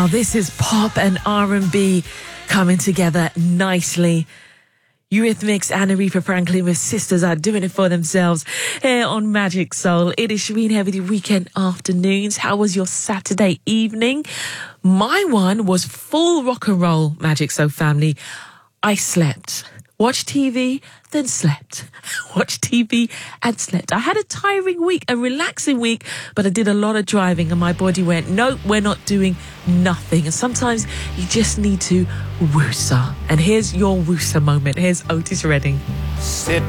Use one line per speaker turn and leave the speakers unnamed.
Now this is pop and R&B coming together nicely. Eurythmics and Aretha Franklin with Sisters are doing it for themselves here on Magic Soul. It is Shireen here with your weekend afternoons. How was your Saturday evening? My one was full rock and roll, Magic Soul family. I slept. Watched TV, then slept. Watched TV and slept. I had a tiring week, a relaxing week, but I did a lot of driving and my body went, nope, we're not doing nothing. And sometimes you just need to woosah. And here's your woosah moment. Here's Otis Redding.
Sit